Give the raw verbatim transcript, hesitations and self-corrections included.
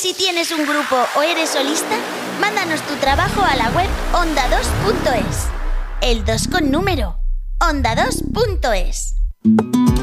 Si tienes un grupo o eres solista, mándanos tu trabajo a la web onda dos punto es. El dos con número. onda dos punto es.